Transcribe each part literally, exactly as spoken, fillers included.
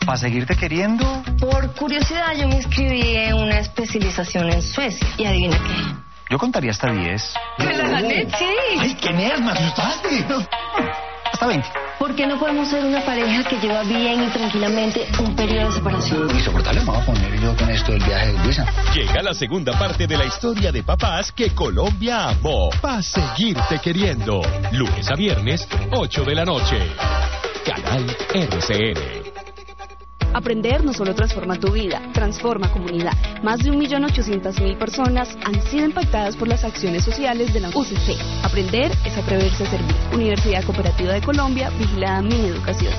¿Para seguirte queriendo? Por curiosidad, yo me inscribí en una especialización en Suecia. ¿Y adivina qué? Yo contaría hasta diez. ¿Me la gané? Sí. ¡Ay, qué nerd! ¡Me asustaste! Hasta veinte. ¿Por qué no podemos ser una pareja que lleva bien y tranquilamente un periodo de separación? Insoportable me voy a poner yo con esto del viaje de Luisa. Llega la segunda parte de la historia de papás que Colombia amó. Pa' seguirte queriendo. Lunes a viernes, ocho de la noche. Canal R C N. Aprender no solo transforma tu vida, transforma comunidad. Más de un millón ochocientas mil personas han sido impactadas por las acciones sociales de la U C C. Aprender es atreverse a servir. Universidad Cooperativa de Colombia, vigilada Mi Educación.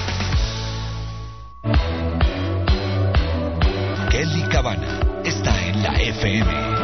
Kelly Cabana está en la F M.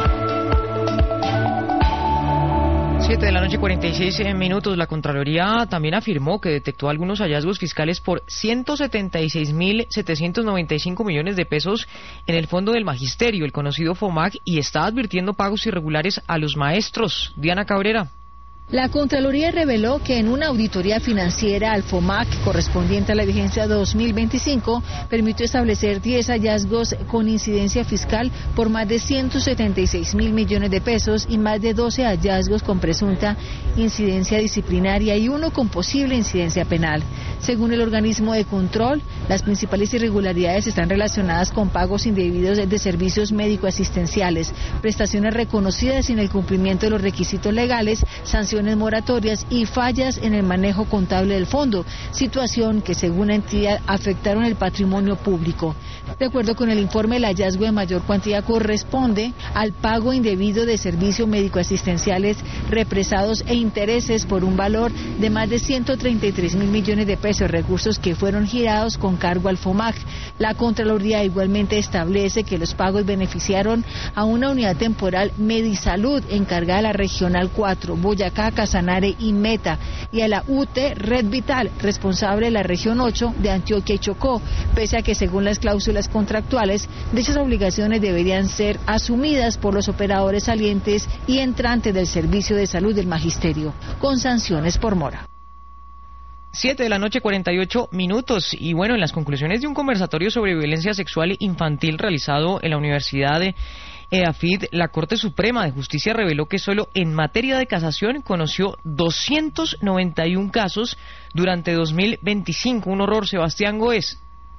siete de la noche, cuarenta y seis minutos. La Contraloría también afirmó que detectó algunos hallazgos fiscales por ciento setenta y seis mil setecientos noventa y cinco millones de pesos en el Fondo del Magisterio, el conocido FOMAC, y está advirtiendo pagos irregulares a los maestros. Diana Cabrera. La Contraloría reveló que en una auditoría financiera al FOMAC correspondiente a la vigencia dos mil veinticinco permitió establecer diez hallazgos con incidencia fiscal por más de ciento setenta y seis mil millones de pesos y más de doce hallazgos con presunta incidencia disciplinaria y uno con posible incidencia penal. Según el organismo de control, las principales irregularidades están relacionadas con pagos indebidos de servicios médico-asistenciales, prestaciones reconocidas sin el cumplimiento de los requisitos legales, sanciones moratorias y fallas en el manejo contable del fondo, situación que según la entidad afectaron el patrimonio público. De acuerdo con el informe, el hallazgo de mayor cuantía corresponde al pago indebido de servicios médico-asistenciales represados e intereses por un valor de más de ciento treinta y tres mil millones de pesos, recursos que fueron girados con cargo al FOMAC. La Contraloría igualmente establece que los pagos beneficiaron a una unidad temporal Medisalud encargada de la Regional cuatro, Boyacá, Casanare y Meta, y a la U T Red Vital, responsable de la región ocho de Antioquia y Chocó, pese a que según las cláusulas contractuales, dichas obligaciones deberían ser asumidas por los operadores salientes y entrantes del Servicio de Salud del Magisterio, con sanciones por mora. siete de la noche, cuarenta y ocho minutos. Y bueno, en las conclusiones de un conversatorio sobre violencia sexual infantil realizado en la Universidad de EAFIT, la Corte Suprema de Justicia reveló que solo en materia de casación conoció doscientos noventa y uno casos durante dos mil veinticinco. Un horror, Sebastián Goes.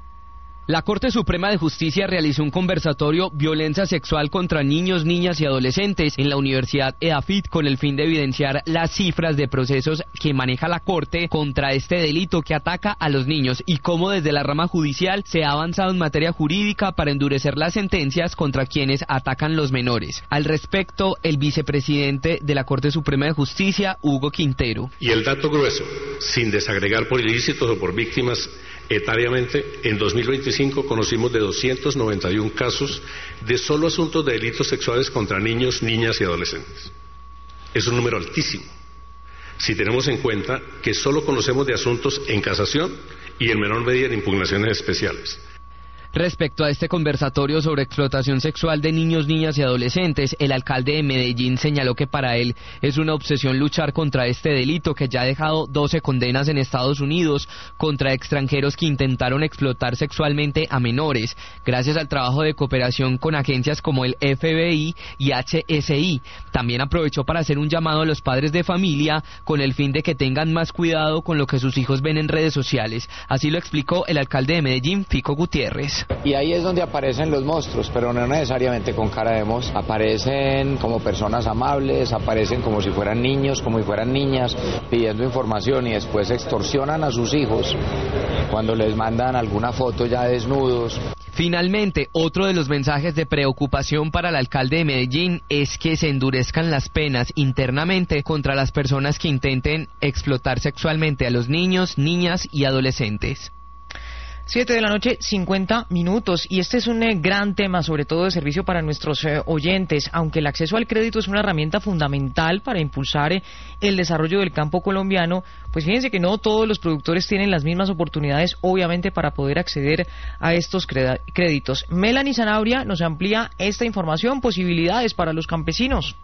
La Corte Suprema de Justicia realizó un conversatorio violencia sexual contra niños, niñas y adolescentes en la Universidad EAFIT con el fin de evidenciar las cifras de procesos que maneja la Corte contra este delito que ataca a los niños y cómo desde la rama judicial se ha avanzado en materia jurídica para endurecer las sentencias contra quienes atacan los menores. Al respecto, el vicepresidente de la Corte Suprema de Justicia, Hugo Quintero. Y el dato grueso, sin desagregar por ilícitos o por víctimas, etariamente, en dos mil veinticinco conocimos de doscientos noventa y uno casos de solo asuntos de delitos sexuales contra niños, niñas y adolescentes. Es un número altísimo, si tenemos en cuenta que solo conocemos de asuntos en casación y en menor medida en impugnaciones especiales. Respecto a este conversatorio sobre explotación sexual de niños, niñas y adolescentes, el alcalde de Medellín señaló que para él es una obsesión luchar contra este delito que ya ha dejado doce condenas en Estados Unidos contra extranjeros que intentaron explotar sexualmente a menores, gracias al trabajo de cooperación con agencias como el F B I y H S I. También aprovechó para hacer un llamado a los padres de familia con el fin de que tengan más cuidado con lo que sus hijos ven en redes sociales. Así lo explicó el alcalde de Medellín, Fico Gutiérrez. Y ahí es donde aparecen los monstruos, pero no necesariamente con cara de monstruo. Aparecen como personas amables, aparecen como si fueran niños, como si fueran niñas, pidiendo información y después extorsionan a sus hijos cuando les mandan alguna foto ya desnudos. Finalmente, otro de los mensajes de preocupación para el alcalde de Medellín es que se endurezcan las penas internamente contra las personas que intenten explotar sexualmente a los niños, niñas y adolescentes. siete de la noche, cincuenta minutos, y este es un eh, gran tema, sobre todo de servicio para nuestros eh, oyentes. Aunque el acceso al crédito es una herramienta fundamental para impulsar eh, el desarrollo del campo colombiano, pues fíjense que no todos los productores tienen las mismas oportunidades, obviamente, para poder acceder a estos cred- créditos. Melanie Zanabria nos amplía esta información, posibilidades para los campesinos.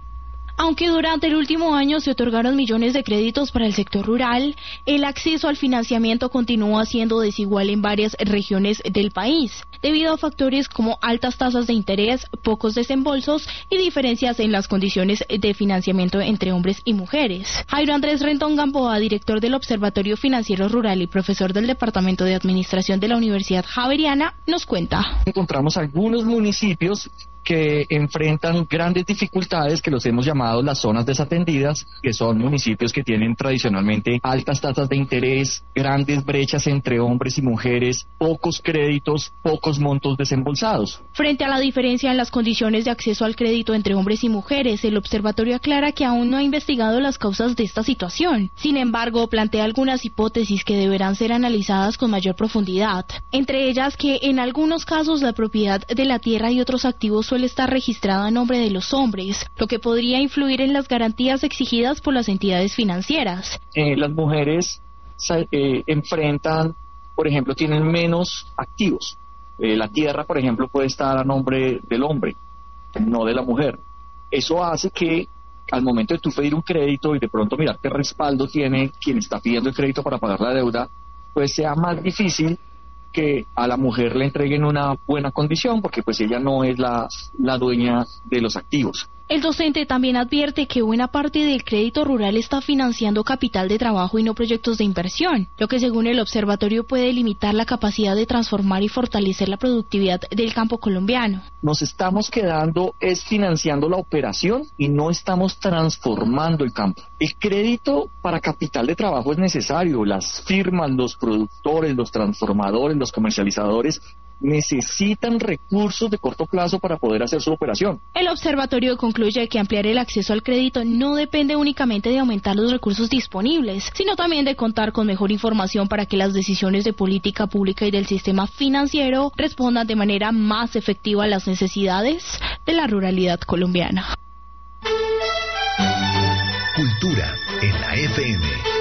Aunque durante el último año se otorgaron millones de créditos para el sector rural, el acceso al financiamiento continúa siendo desigual en varias regiones del país, debido a factores como altas tasas de interés, pocos desembolsos y diferencias en las condiciones de financiamiento entre hombres y mujeres. Jairo Andrés Rendón Gamboa, director del Observatorio Financiero Rural y profesor del Departamento de Administración de la Universidad Javeriana, nos cuenta. Encontramos algunos municipios que enfrentan grandes dificultades que los hemos llamado las zonas desatendidas, que son municipios que tienen tradicionalmente altas tasas de interés, grandes brechas entre hombres y mujeres, pocos créditos, pocos montos desembolsados. Frente a la diferencia en las condiciones de acceso al crédito entre hombres y mujeres, el observatorio aclara que aún no ha investigado las causas de esta situación. Sin embargo, plantea algunas hipótesis que deberán ser analizadas con mayor profundidad, entre ellas que en algunos casos la propiedad de la tierra y otros activos suele estar registrada a nombre de los hombres, lo que podría influir en las garantías exigidas por las entidades financieras. Eh, las mujeres eh, enfrentan, por ejemplo, tienen menos activos. Eh, la tierra, por ejemplo, puede estar a nombre del hombre, no de la mujer. Eso hace que al momento de tú pedir un crédito y de pronto mirar qué respaldo tiene quien está pidiendo el crédito para pagar la deuda, pues sea más difícil que a la mujer le entreguen una buena condición, porque pues ella no es la, la dueña de los activos. El docente también advierte que buena parte del crédito rural está financiando capital de trabajo y no proyectos de inversión, lo que según el observatorio puede limitar la capacidad de transformar y fortalecer la productividad del campo colombiano. Nos estamos quedando es financiando la operación y no estamos transformando el campo. El crédito para capital de trabajo es necesario. Las firmas, los productores, los transformadores, los comercializadores necesitan recursos de corto plazo para poder hacer su operación. El observatorio concluye que ampliar el acceso al crédito no depende únicamente de aumentar los recursos disponibles, sino también de contar con mejor información para que las decisiones de política pública y del sistema financiero respondan de manera más efectiva a las necesidades de la ruralidad colombiana. Cultura en la F M.